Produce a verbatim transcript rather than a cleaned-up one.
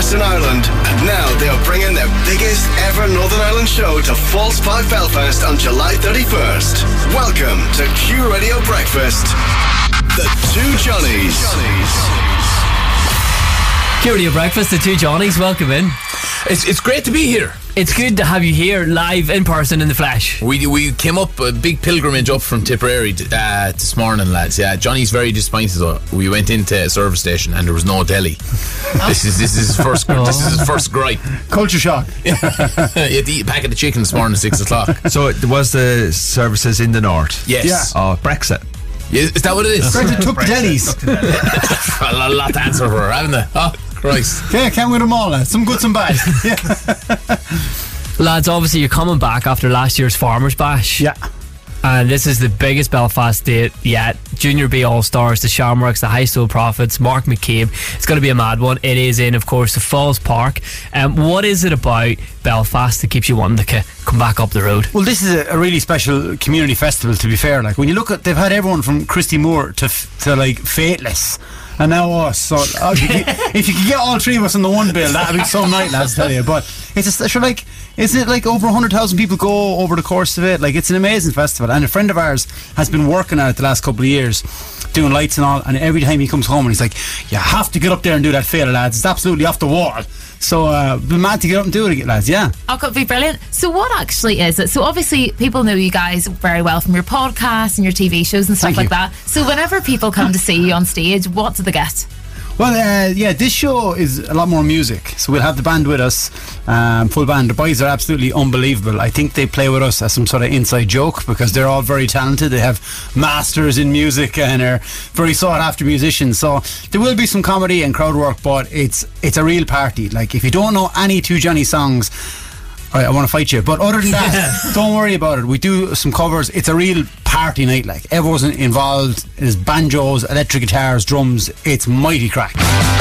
Belfast and Ireland, and now they are bringing their biggest ever Northern Ireland show to Falls Park, Belfast on July thirty-first. Welcome to Q Radio Breakfast. The Two Johnnies. Q Radio Breakfast, the Two Johnnies, welcome in. It's it's great to be here. It's good to have you here live in person in the flesh. We we came up a big pilgrimage up from Tipperary uh, this morning, lads. Yeah, Johnny's very disappointed though. We went into a service station and there was no deli. this is this is his first oh. this is his first gripe. Culture shock. You had to eat a packet of chicken this morning at six o'clock. So there was the services in the north. Yes. Yeah. Oh, Brexit. Yeah, is that what it is? Brexit took the delis. A lot to answer for, haven't they? Oh. Christ. Yeah, can't win them all, lads. Some good, some bad. Yeah. Lads, obviously you're coming back after last year's Farmers Bash. Yeah. And this is the biggest Belfast date yet. Junior B All-Stars, the Shamrocks, the High Soul Prophets, Mark McCabe. It's going to be a mad one. It is in, of course, the Falls Park. Um, what is it about Belfast that keeps you wanting to come back up the road? Well, this is a, a really special community festival, to be fair. Like, when you look at, they've had everyone from Christy Moore to, to like, Fateless. And now us. So uh, if, you could, if you could get all three of us in the one bill, that'd be so nice, lads, tell you. But it's a, sure, like, isn't it like over one hundred thousand people go over the course of it? Like, it's an amazing festival. And a friend of ours has been working on it the last couple of years, doing lights and all. And every time he comes home and he's like, you have to get up there and do that fail, lads. It's absolutely off the wall. So, uh, be mad to get up and do it again, lads, yeah. Oh, could be brilliant. So what actually is it? So obviously people know you guys very well from your podcasts and your T V shows and stuff Thank like you. that. So whenever people come to see you on stage, what do they get? Well, uh, yeah, this show is a lot more music. So we'll have the band with us, um, full band. The boys are absolutely unbelievable. I think they play with us as some sort of inside joke because they're all very talented. They have masters in music and are very sought after musicians. So there will be some comedy and crowd work, but it's it's a real party. Like, if you don't know any Two Johnny songs, I, I want to fight you. But other than that, don't worry about it. We do some covers. It's a real party night. Like, everyone's involved. There's banjos, electric guitars, drums. It's mighty crack.